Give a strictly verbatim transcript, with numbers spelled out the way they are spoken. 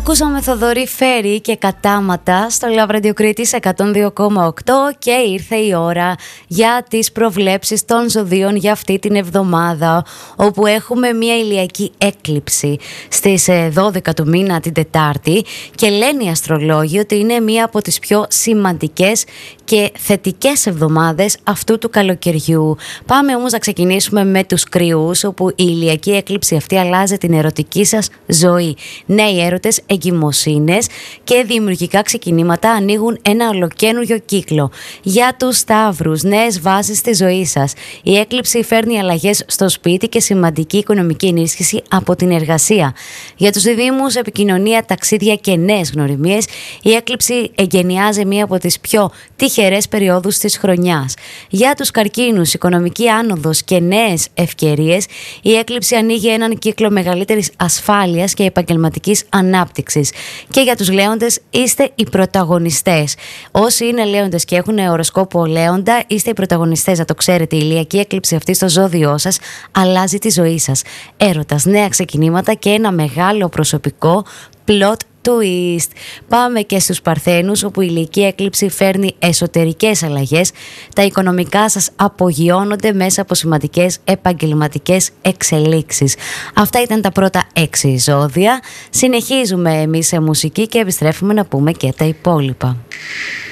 Ακούσαμε Θοδωρή Φέρη και Κατάματα στο Love Radio Κρήτης εκατόν δύο κόμμα οκτώ και ήρθε η ώρα για τις προβλέψεις των ζωδίων για αυτή την εβδομάδα, όπου έχουμε μια ηλιακή έκλειψη στις δώδεκα του μήνα την Τετάρτη και λένε οι αστρολόγοι ότι είναι μια από τις πιο σημαντικές και θετικές εβδομάδες αυτού του καλοκαιριού. Πάμε όμως να ξεκινήσουμε με τους Κρυούς, όπου η ηλιακή έκλειψη αυτή αλλάζει την ερωτική σας ζωή. Νέοι έρωτες, εγκυμοσύνες και δημιουργικά ξεκινήματα ανοίγουν ένα ολοκαίνουργιο κύκλο. Για τους Σταύρους, νέες βάσεις στη ζωή σας. Η έκλειψη φέρνει αλλαγές στο σπίτι και σημαντική οικονομική ενίσχυση από την εργασία. Για τους Διδύμους, επικοινωνία, ταξίδια και νέες γνωριμίες. Η έκλειψη εγκαινιάζει μία από τις πιο τυχερές περιόδους της χρονιάς. Για τους Καρκίνους, οικονομική άνοδος και νέες ευκαιρίες. Η έκλειψη ανοίγει έναν κύκλο μεγαλύτερης ασφάλειας και επαγγελματικής ανάπτυξης. Και για τους Λέοντες, είστε οι πρωταγωνιστές. Όσοι είναι Λέοντες και έχουν οροσκόπο Λέοντα, είστε οι πρωταγωνιστές. Να το ξέρετε, η ηλιακή έκλειψη αυτή στο ζώδιό σας αλλάζει τη ζωή σας. Έρωτας, νέα ξεκινήματα και ένα μεγάλο προσωπικό plot twist. Πάμε και στους Παρθένους, όπου η ηλιακή έκλειψη φέρνει εσωτερικές αλλαγές. Τα οικονομικά σας απογειώνονται μέσα από σημαντικές επαγγελματικές εξελίξεις. Αυτά ήταν τα πρώτα έξι ζώδια. Συνεχίζουμε εμείς σε μουσική και επιστρέφουμε να πούμε και τα υπόλοιπα.